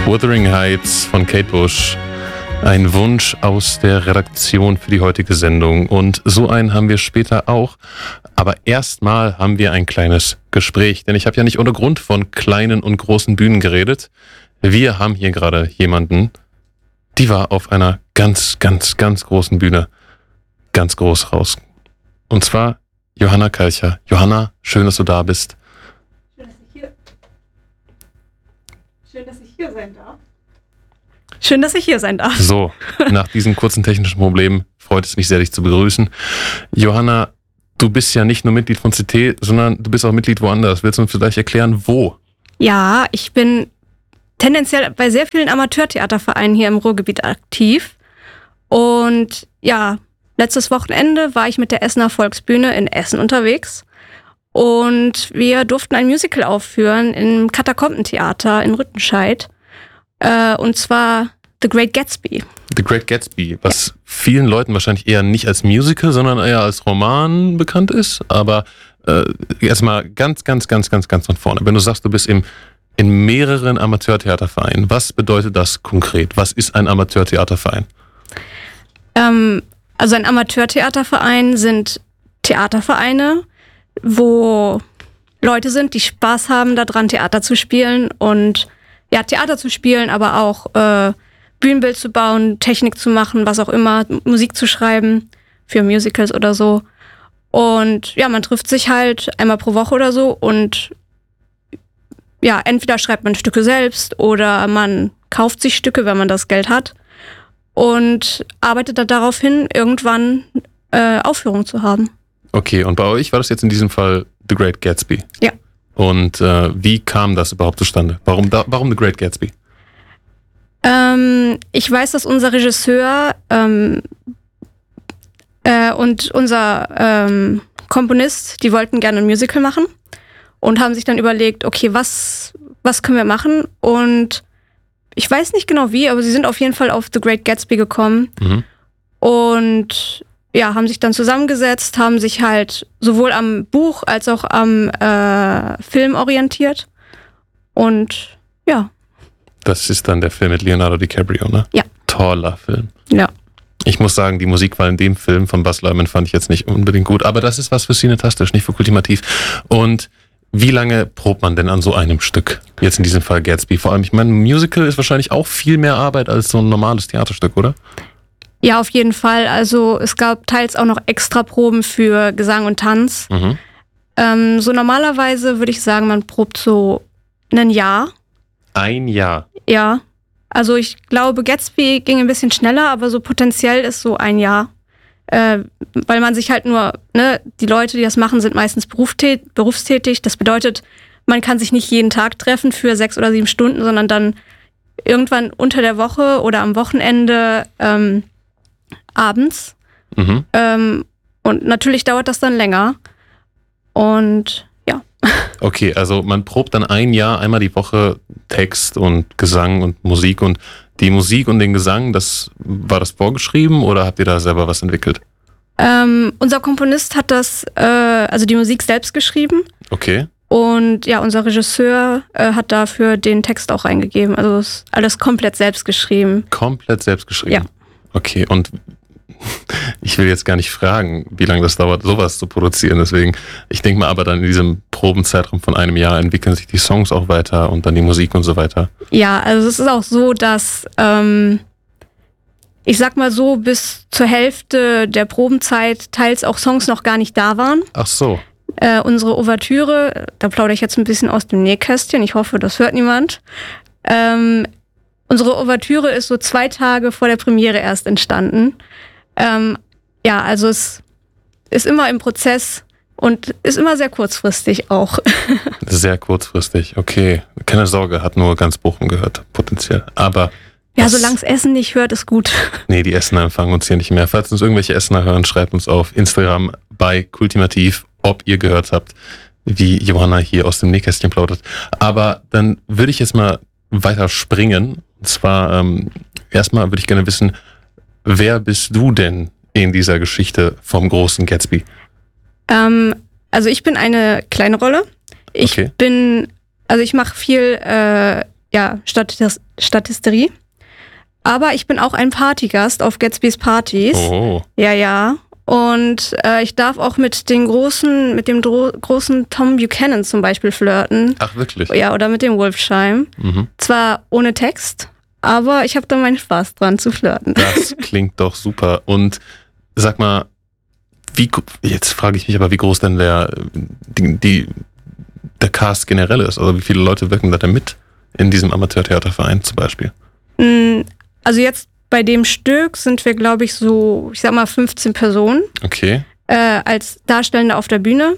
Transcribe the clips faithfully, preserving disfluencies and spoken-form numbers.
Wuthering Heights von Kate Bush. Ein Wunsch aus der Redaktion für die heutige Sendung. Und so einen haben wir später auch. Aber erstmal haben wir ein kleines Gespräch. Denn ich habe ja nicht ohne Grund von kleinen und großen Bühnen geredet. Wir haben hier gerade jemanden, die war auf einer ganz, ganz, ganz großen Bühne ganz groß raus. Und zwar Johanna Kalcher. Johanna, schön, dass du da bist. Schön, dass ich hier, schön, dass ich hier sein darf. Schön, dass ich hier sein darf. So, nach diesen kurzen technischen Problemen freut es mich sehr, dich zu begrüßen. Johanna, du bist ja nicht nur Mitglied von C T, sondern du bist auch Mitglied woanders. Willst du uns vielleicht erklären, wo? Ja, ich bin tendenziell bei sehr vielen Amateurtheatervereinen hier im Ruhrgebiet aktiv. Und ja, letztes Wochenende war ich mit der Essener Volksbühne in Essen unterwegs. Und wir durften ein Musical aufführen im Katakombentheater in Rüttenscheid. Äh, und zwar The Great Gatsby. The Great Gatsby, was ja vielen Leuten wahrscheinlich eher nicht als Musical, sondern eher als Roman bekannt ist. Aber äh, erstmal ganz, ganz, ganz, ganz, ganz von vorne. Wenn du sagst, du bist im, in mehreren Amateurtheatervereinen, was bedeutet das konkret? Was ist ein Amateurtheaterverein? Ähm, also ein Amateurtheaterverein sind Theatervereine, wo Leute sind, die Spaß haben daran, Theater zu spielen und ja, Theater zu spielen, aber auch äh, Bühnenbild zu bauen, Technik zu machen, was auch immer, Musik zu schreiben für Musicals oder so. Und ja, man trifft sich halt einmal pro Woche oder so und ja, entweder schreibt man Stücke selbst oder man kauft sich Stücke, wenn man das Geld hat und arbeitet dann darauf hin, irgendwann äh, Aufführungen zu haben. Okay, und bei euch war das jetzt in diesem Fall The Great Gatsby? Ja. Und äh, wie kam das überhaupt zustande? Warum, da, warum The Great Gatsby? Ähm, ich weiß, dass unser Regisseur ähm, äh, und unser ähm, Komponist, die wollten gerne ein Musical machen und haben sich dann überlegt, okay, was, was können wir machen? Und ich weiß nicht genau wie, aber sie sind auf jeden Fall auf The Great Gatsby gekommen. Mhm. Und ja, haben sich dann zusammengesetzt, haben sich halt sowohl am Buch als auch am äh, Film orientiert. Und ja. Das ist dann der Film mit Leonardo DiCaprio, ne? Ja. Toller Film. Ja. Ich muss sagen, die Musikwahl in dem Film von Baz Luhrmann fand ich jetzt nicht unbedingt gut, aber das ist was für Cinetastisch, nicht für Kultimativ. Und wie lange probt man denn an so einem Stück? Jetzt in diesem Fall Gatsby. Vor allem, ich meine, ein Musical ist wahrscheinlich auch viel mehr Arbeit als so ein normales Theaterstück, oder? Ja, auf jeden Fall. Also es gab teils auch noch extra Proben für Gesang und Tanz. Mhm. Ähm, so normalerweise würde ich sagen, man probt so ein Jahr. Ein Jahr? Ja. Also ich glaube, Gatsby ging ein bisschen schneller, aber so potenziell ist so ein Jahr. Äh, weil man sich halt nur, ne, die Leute, die das machen, sind meistens berufstät- berufstätig. Das bedeutet, man kann sich nicht jeden Tag treffen für sechs oder sieben Stunden, sondern dann irgendwann unter der Woche oder am Wochenende ähm, abends. Mhm. Ähm, und natürlich dauert das dann länger. Und ja. Okay, also man probt dann ein Jahr einmal die Woche Text und Gesang und Musik. Und die Musik und den Gesang, das war das vorgeschrieben oder habt ihr da selber was entwickelt? Ähm, unser Komponist hat das, äh, also die Musik selbst geschrieben. Okay. Und ja, unser Regisseur äh, hat dafür den Text auch reingegeben. Also ist alles komplett selbst geschrieben. Komplett selbst geschrieben? Ja. Okay, und ich will jetzt gar nicht fragen, wie lange das dauert, sowas zu produzieren. Deswegen, ich denke mal aber dann in diesem Probenzeitraum von einem Jahr entwickeln sich die Songs auch weiter und dann die Musik und so weiter. Ja, also es ist auch so, dass ähm, ich sag mal so, bis zur Hälfte der Probenzeit teils auch Songs noch gar nicht da waren. Ach so. Äh, unsere Ouvertüre, da plaudere ich jetzt ein bisschen aus dem Nähkästchen, ich hoffe, das hört niemand. Ähm, unsere Ouvertüre ist so zwei Tage vor der Premiere erst entstanden. Ähm, ja, also es ist immer im Prozess und ist immer sehr kurzfristig auch. Sehr kurzfristig, okay. Keine Sorge, hat nur ganz Bochum gehört, potenziell. Aber ja, solange es Essen nicht hört, ist gut. Nee, die Essener empfangen uns hier nicht mehr. Falls uns irgendwelche Essener hören, schreibt uns auf Instagram bei Kultimativ, ob ihr gehört habt, wie Johanna hier aus dem Nähkästchen plaudert. Aber dann würde ich jetzt mal weiter springen. Und zwar ähm, erstmal würde ich gerne wissen, wer bist du denn in dieser Geschichte vom großen Gatsby? Ähm, also ich bin eine kleine Rolle. Ich okay. bin, also ich mache viel äh, ja, Statis- Statisterie. Aber ich bin auch ein Partygast auf Gatsby's Partys. Oh. Ja, ja. Und äh, ich darf auch mit den großen, mit dem dro- großen Tom Buchanan zum Beispiel flirten. Ach, wirklich? Ja, oder mit dem Wolfsheim. Mhm. Zwar ohne Text, aber ich habe da meinen Spaß dran zu flirten. Das klingt doch super. Und sag mal, wie, jetzt frage ich mich aber, wie groß denn der, die, die, der Cast generell ist. Also wie viele Leute wirken da denn mit in diesem Amateurtheaterverein zum Beispiel? Also jetzt bei dem Stück sind wir, glaube ich, so, ich sag mal, fünfzehn Personen. Okay. Äh, als Darstellende auf der Bühne.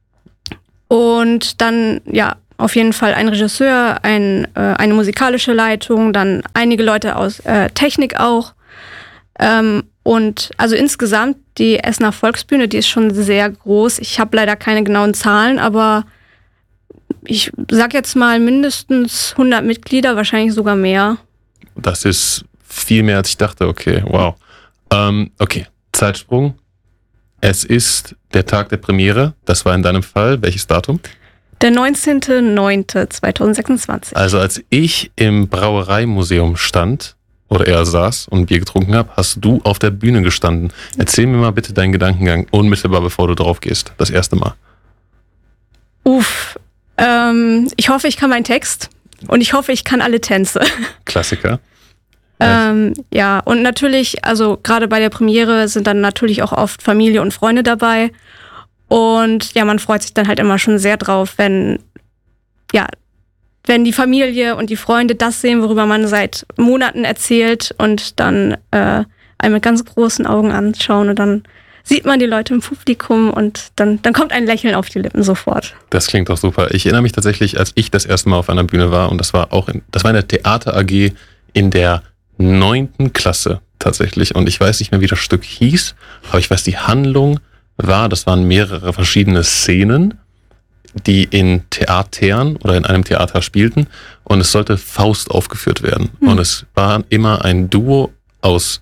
Und dann, ja, auf jeden Fall ein Regisseur, ein, äh, eine musikalische Leitung, dann einige Leute aus äh, Technik auch. Ähm, und also insgesamt die Essener Volksbühne, die ist schon sehr groß. Ich habe leider keine genauen Zahlen, aber ich sag jetzt mal mindestens hundert Mitglieder, wahrscheinlich sogar mehr. Das ist viel mehr, als ich dachte. Okay, wow. Ähm, okay, Zeitsprung. Es ist der Tag der Premiere. Das war in deinem Fall. Welches Datum? Der neunzehnter neunter zweitausendsechsundzwanzig. Also als ich im Brauereimuseum stand oder eher saß und Bier getrunken habe, hast du auf der Bühne gestanden. Erzähl mir mal bitte deinen Gedankengang unmittelbar, bevor du drauf gehst. Das erste Mal. Uff. Ähm, ich hoffe, ich kann meinen Text und ich hoffe, ich kann alle Tänze. Klassiker. Ähm, ja, und natürlich, also gerade bei der Premiere sind dann natürlich auch oft Familie und Freunde dabei. Und ja, man freut sich dann halt immer schon sehr drauf, wenn, ja, wenn die Familie und die Freunde das sehen, worüber man seit Monaten erzählt und dann äh, einen mit ganz großen Augen anschauen und dann sieht man die Leute im Publikum und dann, dann kommt ein Lächeln auf die Lippen sofort. Das klingt doch super. Ich erinnere mich tatsächlich, als ich das erste Mal auf einer Bühne war und das war auch in, das war in der Theater A G in der neunten Klasse tatsächlich und ich weiß nicht mehr, wie das Stück hieß, aber ich weiß, die Handlung war, das waren mehrere verschiedene Szenen, die in Theatern oder in einem Theater spielten und es sollte Faust aufgeführt werden. Hm. Und es war immer ein Duo aus,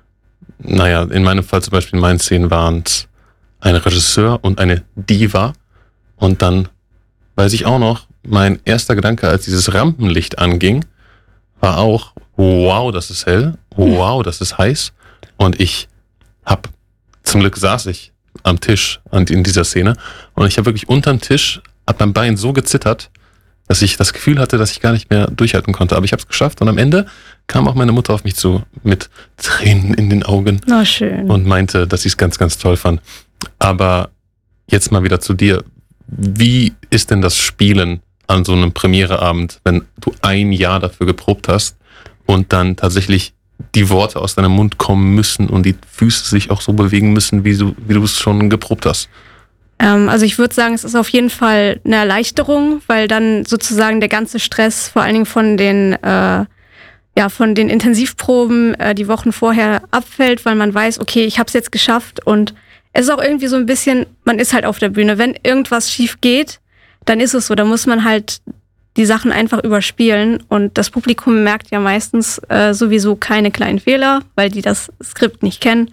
naja, in meinem Fall zum Beispiel in meinen Szenen waren es ein Regisseur und eine Diva und dann weiß ich auch noch, mein erster Gedanke, als dieses Rampenlicht anging, war auch, wow, das ist hell, wow, das ist heiß. Und ich hab, zum Glück saß ich am Tisch in dieser Szene und ich habe wirklich unterm Tisch, hat mein Bein so gezittert, dass ich das Gefühl hatte, dass ich gar nicht mehr durchhalten konnte. Aber ich habe es geschafft und am Ende kam auch meine Mutter auf mich zu mit Tränen in den Augen. Na schön. Und meinte, dass sie es ganz, ganz toll fand. Aber jetzt mal wieder zu dir. Wie ist denn das Spielen an so einem Premiereabend, wenn du ein Jahr dafür geprobt hast und dann tatsächlich die Worte aus deinem Mund kommen müssen und die Füße sich auch so bewegen müssen, wie du, wie du es schon geprobt hast? Ähm, also ich würde sagen, es ist auf jeden Fall eine Erleichterung, weil dann sozusagen der ganze Stress, vor allen Dingen von den, äh, ja, von den Intensivproben äh, die Wochen vorher abfällt, weil man weiß, okay, ich habe es jetzt geschafft und es ist auch irgendwie so ein bisschen, man ist halt auf der Bühne. Wenn irgendwas schief geht, dann ist es so, da muss man halt die Sachen einfach überspielen und das Publikum merkt ja meistens äh, sowieso keine kleinen Fehler, weil die das Skript nicht kennen.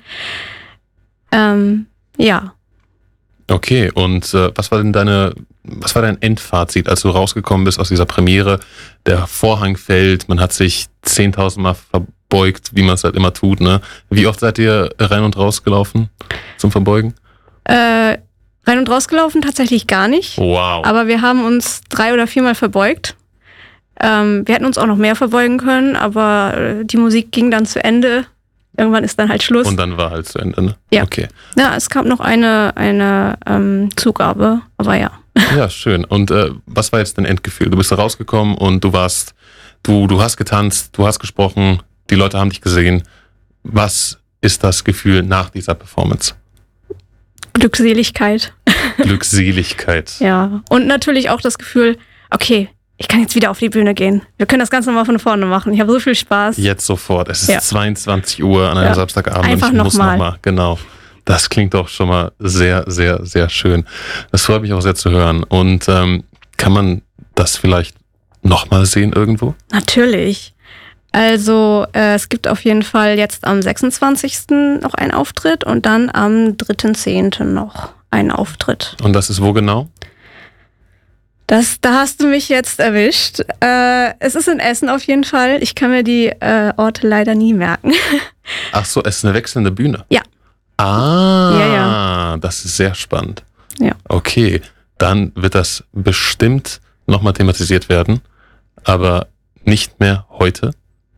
Ähm, ja. Okay, und äh, was war denn deine, was war dein Endfazit, als du rausgekommen bist aus dieser Premiere? Der Vorhang fällt, man hat sich zehntausend Mal verbeugt, wie man es halt immer tut, ne? Wie oft seid ihr rein und raus gelaufen zum Verbeugen? Äh, rein und rausgelaufen tatsächlich gar nicht. Wow. Aber wir haben uns drei oder viermal verbeugt. Ähm, wir hätten uns auch noch mehr verbeugen können, aber äh, die Musik ging dann zu Ende. Irgendwann ist dann halt Schluss. Und dann war halt zu Ende, ne? Ja. Okay. Ja, es kam noch eine, eine ähm, Zugabe, aber ja. Ja, schön. Und äh, was war jetzt dein Endgefühl? Du bist da rausgekommen und du warst, du, du hast getanzt, du hast gesprochen, die Leute haben dich gesehen. Was ist das Gefühl nach dieser Performance? Glückseligkeit. Glückseligkeit. Ja. Und natürlich auch das Gefühl, okay, ich kann jetzt wieder auf die Bühne gehen. Wir können das Ganze nochmal von vorne machen. Ich habe so viel Spaß. Jetzt sofort. Es ist ja. zweiundzwanzig Uhr an einem ja. Samstagabend. Einfach und ich muss nochmal. noch mal. Genau. Das klingt doch schon mal sehr, sehr, sehr schön. Das freut mich auch sehr zu hören. Und ähm, kann man das vielleicht nochmal sehen irgendwo? Natürlich. Also äh, es gibt auf jeden Fall jetzt am sechsundzwanzigsten noch einen Auftritt und dann am dritten zehnten noch einen Auftritt. Und das ist wo genau? Das, da hast du mich jetzt erwischt. Äh, es ist in Essen auf jeden Fall. Ich kann mir die äh, Orte leider nie merken. Ach so, es ist eine wechselnde Bühne? Ja. Ah, ja, ja. Das ist sehr spannend. Ja. Okay, dann wird das bestimmt nochmal thematisiert werden, aber nicht mehr heute.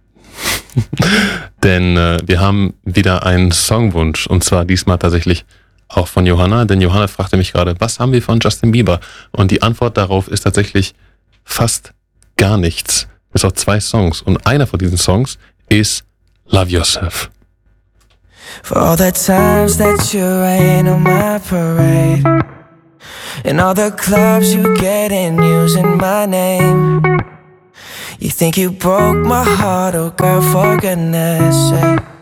Denn äh, wir haben wieder einen Songwunsch und zwar diesmal tatsächlich auch von Johanna, denn Johanna fragte mich gerade, was haben wir von Justin Bieber? Und die Antwort darauf ist tatsächlich fast gar nichts. Bis auf zwei Songs und einer von diesen Songs ist Love Yourself. For all the times that you rain on my parade, and all the clubs you get in using my name. You think you broke my heart, oh girl, for goodness sake.